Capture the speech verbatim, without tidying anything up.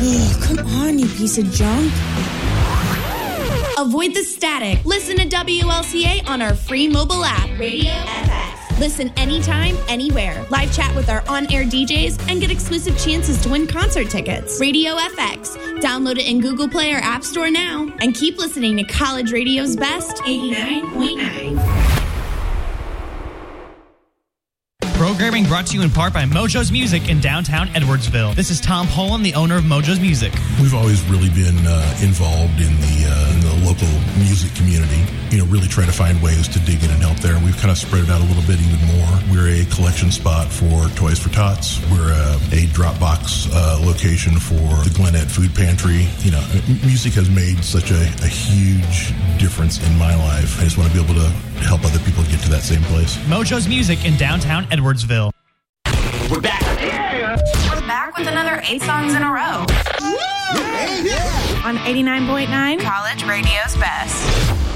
Ugh, come on, you piece of junk. Avoid the static. Listen to W L C A on our free mobile app, Radio F X. Listen anytime, anywhere. Live chat with our on-air D Js and get exclusive chances to win concert tickets. Radio F X. Download it in Google Play or App Store now. And keep listening to College Radio's Best eighty-nine point nine. Programming brought to you in part by Mojo's Music in downtown Edwardsville. This is Tom Poland, the owner of Mojo's Music. We've always really been uh, involved in the uh, in the local music community. You know, really try to find ways to dig in and help there. We've kind of spread it out a little bit even more. We're a collection spot for Toys for Tots. We're a, a Dropbox uh, location for the Glenette Food Pantry. You know, music has made such a, a huge difference in my life. I just want to be able to help other people get to that same place. Mojo's Music in downtown Edwardsville. We're back. Yeah. We're back with another eight songs in a row. Yeah, yeah. On eighty-nine point nine. College Radio's Best.